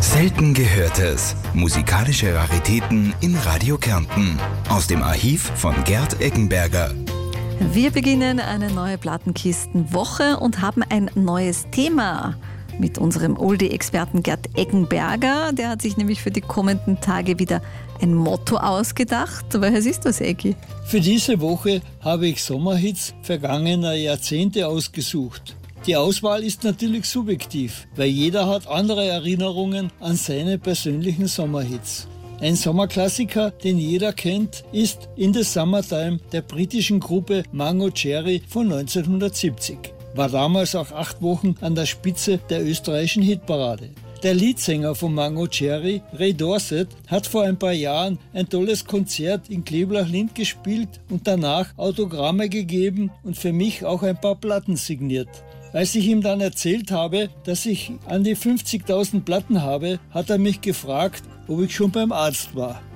Selten Gehörtes. Musikalische Raritäten in Radio Kärnten. Aus dem Archiv von Gerd Eggenberger. Wir beginnen eine neue Plattenkistenwoche und haben ein neues Thema mit unserem Oldie-Experten Gerd Eggenberger. Der hat sich nämlich für die kommenden Tage wieder ein Motto ausgedacht. Welches ist das, Eggi? Für diese Woche habe ich Sommerhits vergangener Jahrzehnte ausgesucht. Die Auswahl ist natürlich subjektiv, weil jeder hat andere Erinnerungen an seine persönlichen Sommerhits. Ein Sommerklassiker, den jeder kennt, ist In the Summertime der britischen Gruppe Mango Cherry von 1970. War damals auch 8 Wochen an der Spitze der österreichischen Hitparade. Der Leadsänger von Mango Cherry, Ray Dorset, hat vor ein paar Jahren ein tolles Konzert in Kleblach-Lind gespielt und danach Autogramme gegeben und für mich auch ein paar Platten signiert. Als ich ihm dann erzählt habe, dass ich an die 50.000 Platten habe, hat er mich gefragt, ob ich schon beim Arzt war.